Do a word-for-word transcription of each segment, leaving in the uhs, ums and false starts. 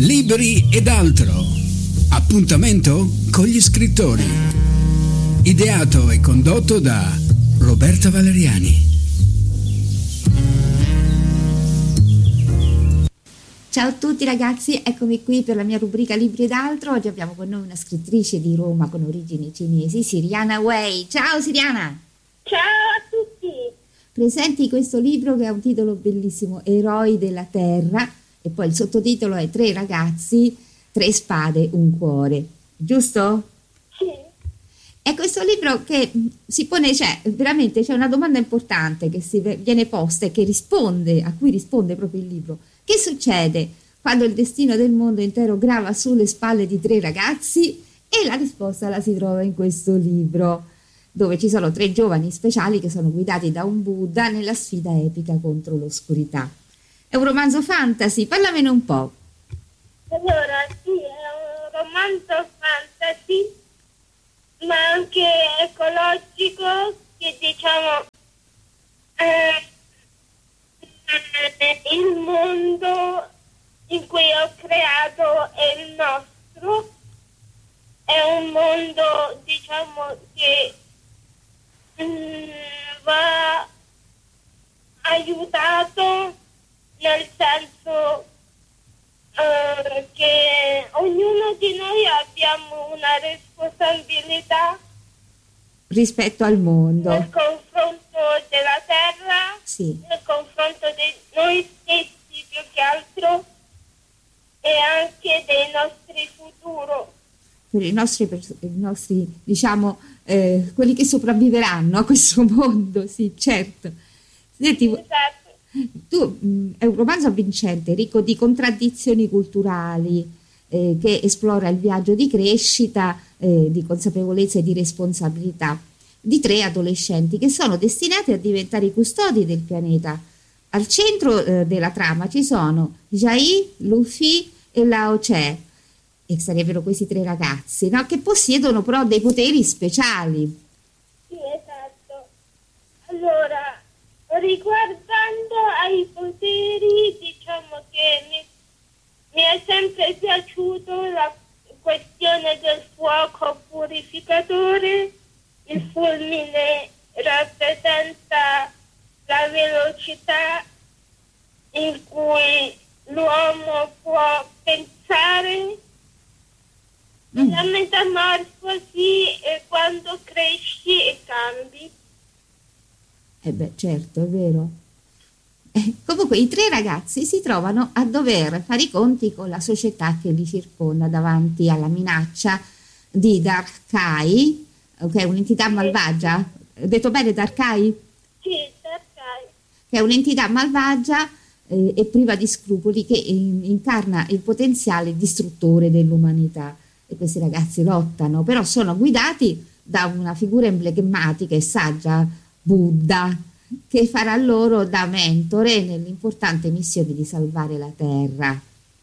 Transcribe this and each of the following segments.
Libri ed altro. Appuntamento con gli scrittori. Ideato e condotto da Roberta Valeriani. Ciao a tutti ragazzi, eccomi qui per la mia rubrica Libri ed altro. Oggi abbiamo con noi una scrittrice di Roma con origini cinesi, Siriana Wei. Ciao Siriana! Ciao a tutti! Presenti questo libro che ha un titolo bellissimo, Eroi della Terra, e poi il sottotitolo è Tre ragazzi, tre spade, un cuore. Giusto? Sì. È questo libro che si pone, cioè veramente c'è una domanda importante che si viene posta e che risponde, a cui risponde proprio il libro. Che succede quando il destino del mondo intero grava sulle spalle di tre ragazzi? E la risposta la si trova in questo libro, dove ci sono tre giovani speciali che sono guidati da un Buddha nella sfida epica contro l'oscurità. È un romanzo fantasy, parlamene un po'. Allora, sì, è un romanzo fantasy, ma anche ecologico, che diciamo eh, il mondo in cui ho creato è il nostro, è un mondo, diciamo, che mh, va aiutato, nel senso uh, che ognuno di noi abbiamo una responsabilità rispetto al mondo, nel confronto della terra, sì, nel confronto di noi stessi più che altro, e anche dei nostri futuro. Per i nostri, i nostri diciamo, eh, quelli che sopravviveranno a questo mondo, sì, certo. Senti, Esatto. tu, mh, è un romanzo avvincente, ricco di contraddizioni culturali, eh, che esplora il viaggio di crescita, eh, di consapevolezza e di responsabilità di tre adolescenti che sono destinati a diventare i custodi del pianeta. Al centro eh, della trama ci sono Jai, Luffy e Lao Che, e sarebbero questi tre ragazzi, no? Che possiedono però dei poteri speciali. Sì, esatto. Allora, riguardando ai poteri, diciamo che mi, mi è sempre piaciuto la questione del fuoco purificatore. Il fulmine rappresenta la velocità in cui l'uomo può pensare. Mm. La metamorfosi è quando cresci e cambi. Eh beh, certo, è vero. Eh, comunque i tre ragazzi si trovano a dover fare i conti con la società che li circonda davanti alla minaccia di Darkai, che è un'entità malvagia. Ho detto bene, Darkai? Sì, Darkai. Che è un'entità malvagia eh, e priva di scrupoli che in, incarna il potenziale distruttore dell'umanità. E questi ragazzi lottano, però sono guidati da una figura emblematica e saggia, Buddha, che farà loro da mentore nell'importante missione di salvare la Terra.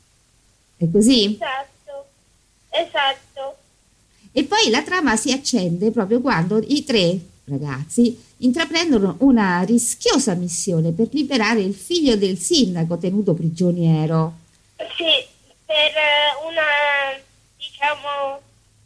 È così? Esatto, esatto. E poi la trama si accende proprio quando i tre ragazzi intraprendono una rischiosa missione per liberare il figlio del sindaco tenuto prigioniero. Sì, per una, diciamo,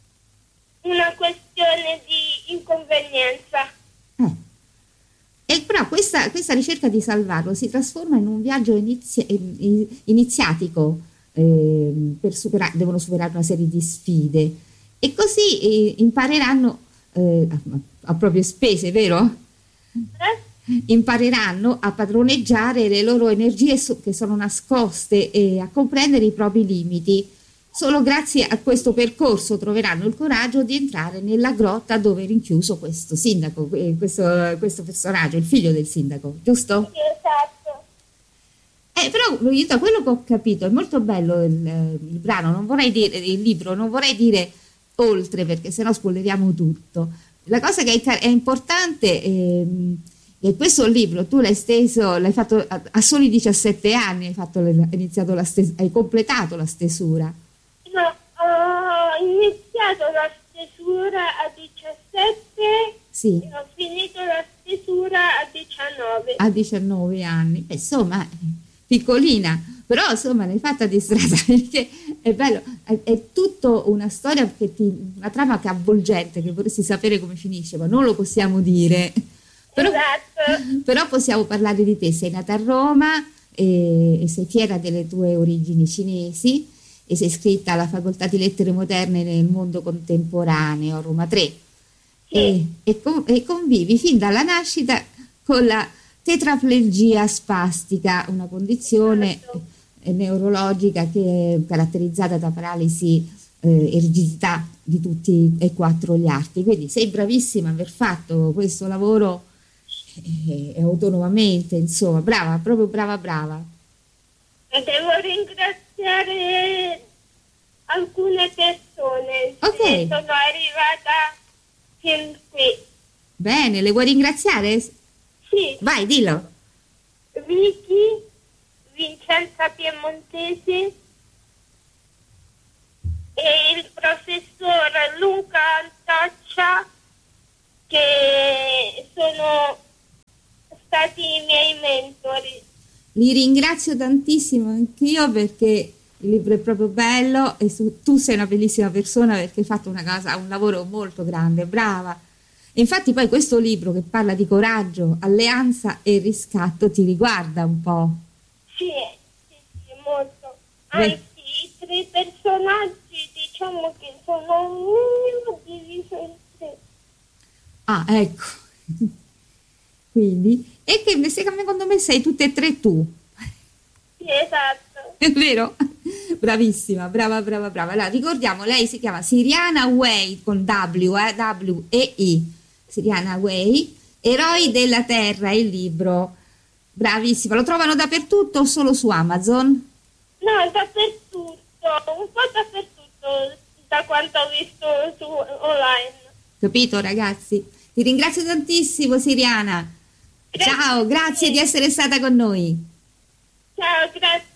una questione di inconvenienza. Eh. E però questa, questa ricerca di salvarlo si trasforma in un viaggio inizi- iniziatico, eh, per superare, devono superare una serie di sfide e così eh, impareranno eh, a, a proprie spese, vero? Eh? Impareranno a padroneggiare le loro energie so- che sono nascoste e a comprendere i propri limiti. Solo grazie a questo percorso troveranno il coraggio di entrare nella grotta dove è rinchiuso questo sindaco, questo, questo personaggio, il figlio del sindaco, giusto? Sì, esatto. Eh, però io da quello che ho capito è molto bello il, il brano, non vorrei dire il libro, non vorrei dire oltre perché sennò spoileriamo tutto. La cosa che è, è importante è che questo libro tu l'hai steso, l'hai fatto a, a soli diciassette anni, hai, fatto, hai, iniziato la stes- hai completato la stesura. No, ho iniziato la stesura a diciassette Sì. e ho finito la stesura a diciannove. A diciannove anni, insomma, piccolina, però insomma ne hai fatta di strada perché è bello, è, è tutto una storia che ti, una trama che è avvolgente, che vorresti sapere come finisce, ma non lo possiamo dire. Però, Esatto. però possiamo parlare di te, sei nata a Roma e, e sei fiera delle tue origini cinesi e sei iscritta alla facoltà di lettere moderne nel mondo contemporaneo, Roma tre, Sì. e, e, con- e convivi fin dalla nascita con la tetraplegia spastica, una condizione Esatto. eh, neurologica che è caratterizzata da paralisi eh, e rigidità di tutti e quattro gli arti. Quindi sei bravissima a aver fatto questo lavoro eh, autonomamente, insomma, brava, proprio brava, brava. Devo ringraziare alcune persone Ok. che sono arrivata fin qui. Bene, le vuoi ringraziare? Sì, Vai, dillo. Vicky, Vincenza Piemontesi e il professor Luca Antaccia, che sono stati i miei mentori. Li ringrazio tantissimo anch'io perché il libro è proprio bello e su- tu sei una bellissima persona perché hai fatto una cosa, un lavoro molto grande, brava. E infatti poi questo libro che parla di coraggio, alleanza e riscatto ti riguarda un po'. Sì, sì, sì, molto. Beh. Anzi, i tre personaggi diciamo che sono uno diviso in tre. Ah, ecco. Quindi, e che secondo me sei tutte e tre tu. Sì, esatto. È vero? Bravissima, brava, brava, brava. Allora, ricordiamo, lei si chiama Siriana Way con W, eh, W E I. Siriana Way, Eroi della Terra, il libro. Bravissima. Lo trovano dappertutto o solo su Amazon? No, dappertutto, un po' dappertutto, da quanto ho visto su online. Capito, ragazzi? Ti ringrazio tantissimo, Siriana. Grazie Ciao, a grazie te. di essere stata con noi. Ciao, grazie.